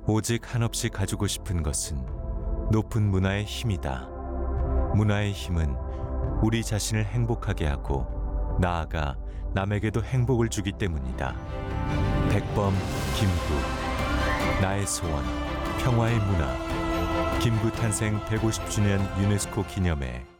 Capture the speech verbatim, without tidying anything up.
오직 한없이 가지고 싶은 것은 높은 문화의 힘이다. 문화의 힘은 우리 자신을 행복하게 하고 나아가 남에게도 행복을 주기 때문이다. 백범 김구, 나의 소원, 평화의 문화. 김구 탄생 백오십 주년 유네스코 기념회.